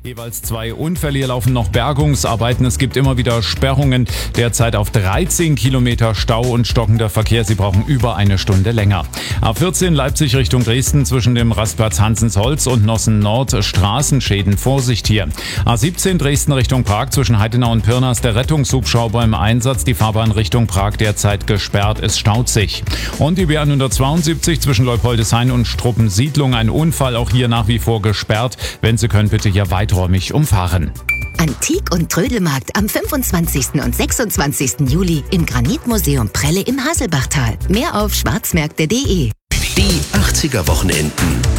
Jeweils 2 Unfälle, hier laufen noch Bergungsarbeiten. Es gibt immer wieder Sperrungen, derzeit auf 13 Kilometer Stau und stockender Verkehr. Sie brauchen über eine Stunde länger. A14 Leipzig Richtung Dresden zwischen dem Rastplatz Hansensholz und Nossen Nord Straßenschäden. Vorsicht hier. A17 Dresden Richtung Prag zwischen Heidenau und Pirna der Rettungshubschrauber im Einsatz. Die Fahrbahn Richtung Prag derzeit gesperrt. Es staut sich. Und die B172 zwischen Leupoldeshain und Struppensiedlung. Ein Unfall, auch hier nach wie vor gesperrt. Wenn Sie können, bitte hier weiträumig umfahren. Antik- und Trödelmarkt am 25. und 26. Juli im Granitmuseum Prelle im Haselbachtal. Mehr auf schwarzmärkte.de. Die 80er Wochenenden.